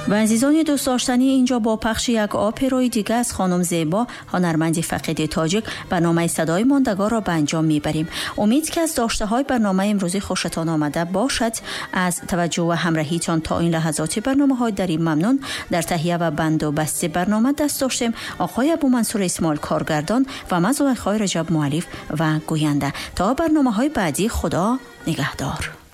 و عزیزان دوست داشتنی، اینجا با پخش یک آپرای دیگه از خانم زیبا، هنرمند فقید تاجیک، برنامه صدای ماندگار را به انجام میبریم. امید که از داشته های برنامه امروزی خوشتان آمده باشد. از توجه و همراهیتان تا این لحظات برنامه های در این ممنون. در تهیه و بندوبست برنامه دست داشتیم آقای ابو منصور اسماعیل کارگردان و من زلیخا رجب مؤلف و گوینده. تا برنامه های بعدی، خدا نگهدار.